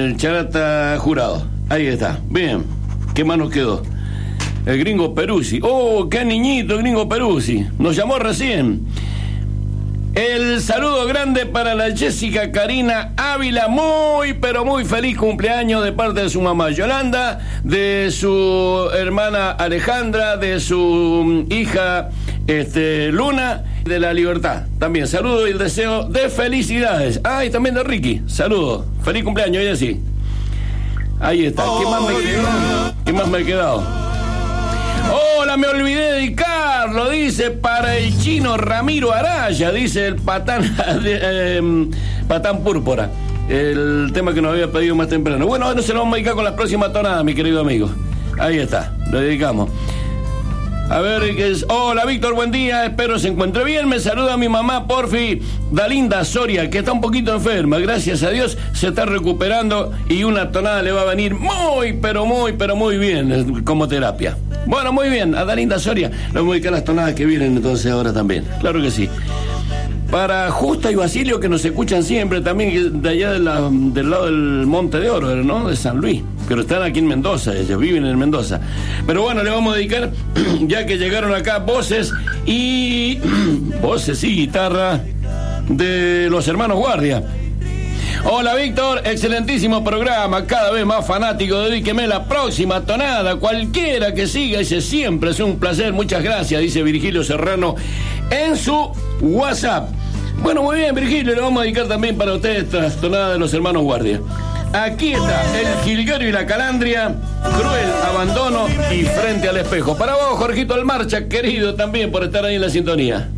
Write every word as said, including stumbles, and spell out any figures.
El Charata Jurado. Ahí está. Bien. ¿Qué más nos quedó? El Gringo Peruzzi. ¡Oh, qué niñito, Gringo Peruzzi! Nos llamó recién. El saludo grande para la Jessica Karina Ávila. Muy, pero muy feliz cumpleaños de parte de su mamá Yolanda, de su hermana Alejandra, de su hija este, Luna, de la Libertad. También saludo y el deseo de felicidades. Ah, y también de Ricky. Saludo. Feliz cumpleaños, Jessy. Ahí está. ¿Qué más me quedó? ¿Qué más me he quedado? Hola, me olvidé de dedicarlo, dice, para el chino Ramiro Araya, dice el patán, eh, patán púrpura, el tema que nos había pedido más temprano. Bueno, ahora se lo vamos a dedicar con las próximas tonadas, mi querido amigo. Ahí está, lo dedicamos. A ver, ¿qué es? Hola, Víctor, buen día, espero se encuentre bien. Me saluda mi mamá, porfi, Dalinda Soria, que está un poquito enferma. Gracias a Dios se está recuperando y una tonada le va a venir muy, pero muy, pero muy bien como terapia. Bueno, muy bien, a Dalinda Soria le vamos a dedicar las tonadas que vienen entonces ahora también. Claro que sí. Para Justa y Basilio, que nos escuchan siempre, también de allá de la, del lado del Monte de Oro, ¿no? De San Luis. Pero están aquí en Mendoza, ellos viven en Mendoza. Pero bueno, le vamos a dedicar, ya que llegaron acá, voces y... voces y guitarra de los hermanos Guardia. Hola, Víctor, excelentísimo programa, cada vez más fanático, dedíqueme la próxima tonada, cualquiera que siga, dice, siempre es un placer, muchas gracias, dice Virgilio Serrano en su WhatsApp. Bueno, muy bien, Virgilio, le vamos a dedicar también para ustedes estas tonadas de los hermanos Guardia. Aquí está, el Jilguero y la Calandria, Cruel Abandono y Frente al Espejo. Para vos, Jorgito El Marcha, querido, también por estar ahí en la sintonía.